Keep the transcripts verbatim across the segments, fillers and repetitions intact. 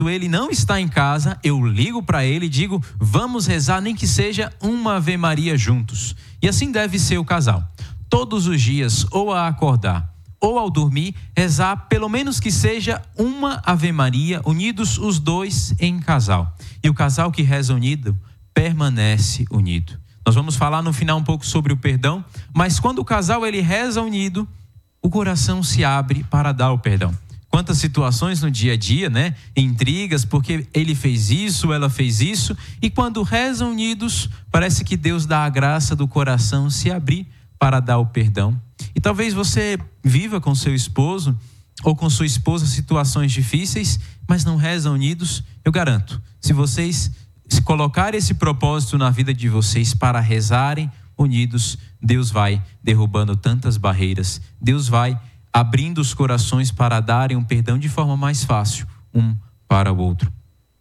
ele não está em casa, eu ligo para ele e digo, vamos rezar nem que seja uma Ave Maria juntos. E assim deve ser o casal. Todos os dias, ou a acordar, ou ao dormir, rezar pelo menos que seja uma Ave Maria, unidos os dois em casal. E o casal que reza unido, permanece unido. Nós vamos falar no final um pouco sobre o perdão, mas quando o casal ele reza unido, o coração se abre para dar o perdão. Quantas situações no dia a dia, né? Intrigas, porque ele fez isso, ela fez isso. E quando rezam unidos, parece que Deus dá a graça do coração se abrir para dar o perdão. E talvez você viva com seu esposo ou com sua esposa situações difíceis, mas não rezam unidos. Eu garanto, se vocês se colocarem esse propósito na vida de vocês para rezarem unidos, Deus vai derrubando tantas barreiras. Deus vai abrindo os corações para darem um perdão de forma mais fácil, um para o outro.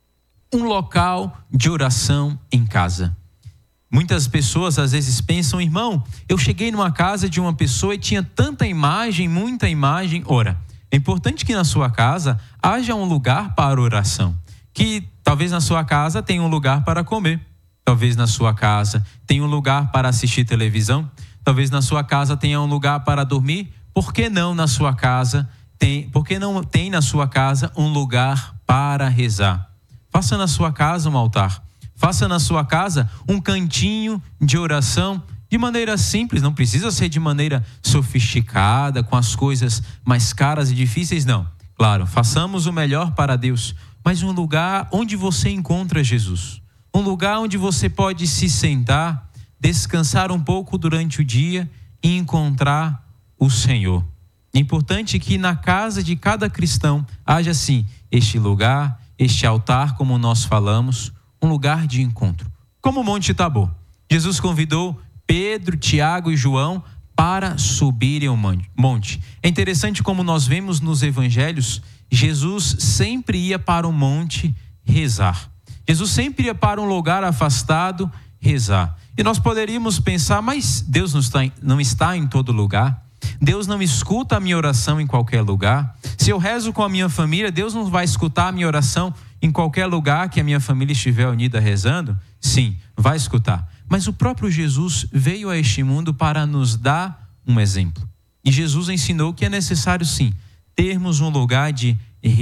Um local de oração em casa. Muitas pessoas às vezes pensam, irmão, eu cheguei numa casa de uma pessoa e tinha tanta imagem, muita imagem. Ora, é importante que na sua casa haja um lugar para oração. Que talvez na sua casa tenha um lugar para comer. Talvez na sua casa tenha um lugar para assistir televisão. Talvez na sua casa tenha um lugar para dormir. Por que não na sua casa tem, por que não tem na sua casa um lugar para rezar? Faça na sua casa um altar. Faça na sua casa um cantinho de oração de maneira simples. Não precisa ser de maneira sofisticada, com as coisas mais caras e difíceis, não. Claro, façamos o melhor para Deus, mas um lugar onde você encontra Jesus. Um lugar onde você pode se sentar, descansar um pouco durante o dia e encontrar o Senhor. É importante que na casa de cada cristão haja assim, este lugar, este altar, como nós falamos, um lugar de encontro. Como o Monte Tabor. Jesus convidou Pedro, Tiago e João para subirem ao monte. É interessante como nós vemos nos evangelhos, Jesus sempre ia para o monte rezar. Jesus sempre ia para um lugar afastado rezar. E nós poderíamos pensar, mas Deus não está, não está em todo lugar. Deus não escuta a minha oração em qualquer lugar. Se eu rezo com a minha família, Deus não vai escutar a minha oração em qualquer lugar que a minha família estiver unida rezando? Sim, vai escutar. Mas o próprio Jesus veio a este mundo para nos dar um exemplo. E Jesus ensinou que é necessário sim, termos um lugar de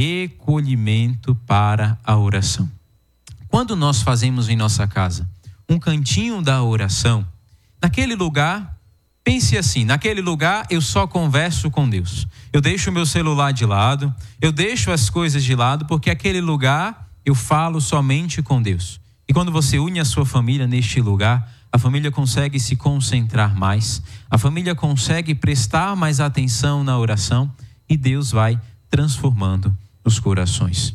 recolhimento para a oração. Quando nós fazemos em nossa casa um cantinho da oração, naquele lugar, pense assim, naquele lugar eu só converso com Deus. Eu deixo o meu celular de lado, eu deixo as coisas de lado, porque aquele lugar eu falo somente com Deus. E quando você une a sua família neste lugar, a família consegue se concentrar mais, a família consegue prestar mais atenção na oração e Deus vai transformando os corações.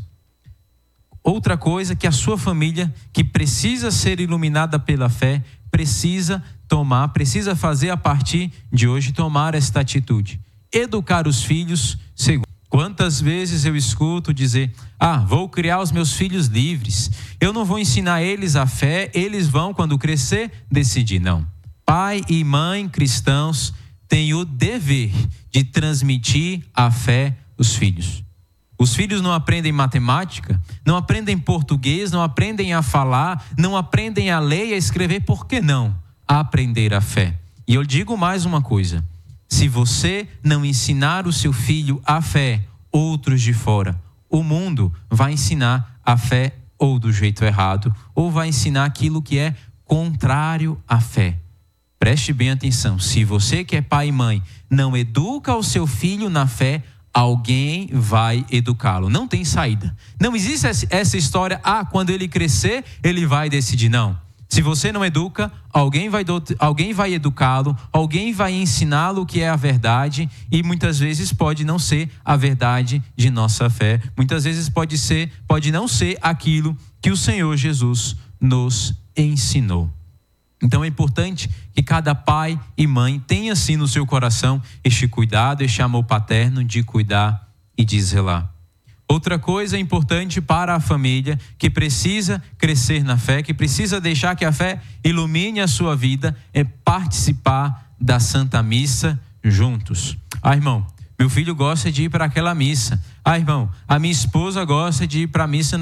Outra coisa que a sua família, que precisa ser iluminada pela fé, precisa tomar, precisa fazer a partir de hoje, tomar esta atitude. Educar os filhos segundo. Quantas vezes eu escuto dizer, ah, vou criar os meus filhos livres, eu não vou ensinar eles a fé, eles vão, quando crescer, decidir. Não. Pai e mãe cristãos têm o dever de transmitir a fé aos filhos. Os filhos não aprendem matemática, não aprendem português, não aprendem a falar, não aprendem a ler e a escrever, por que não aprender a fé? E eu digo mais uma coisa, se você não ensinar o seu filho a fé, outros de fora, o mundo vai ensinar a fé ou do jeito errado, ou vai ensinar aquilo que é contrário à fé. Preste bem atenção, se você que é pai e mãe não educa o seu filho na fé, alguém vai educá-lo. Não tem saída. Não existe essa história, ah, quando ele crescer, ele vai decidir. Não. Se você não educa, alguém vai, alguém vai educá-lo, alguém vai ensiná-lo o que é a verdade e muitas vezes pode não ser a verdade de nossa fé. Muitas vezes pode ser, pode não ser aquilo que o Senhor Jesus nos ensinou. Então é importante que cada pai e mãe tenha assim no seu coração este cuidado, este amor paterno de cuidar e de zelar. Outra coisa importante para a família que precisa crescer na fé, que precisa deixar que a fé ilumine a sua vida, é participar da Santa Missa juntos. Ah, irmão, Meu filho gosta de ir para aquela missa. Ah, irmão, a minha esposa gosta de ir para a missa